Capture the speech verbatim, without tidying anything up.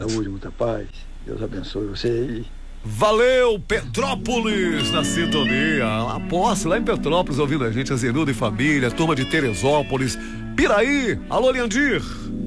saúde, muita paz. Deus abençoe você aí. Valeu, Petrópolis na sintonia. A posse lá em Petrópolis ouvindo a gente, a Zenuda e família, turma de Teresópolis, Piraí. Alô, Leandir.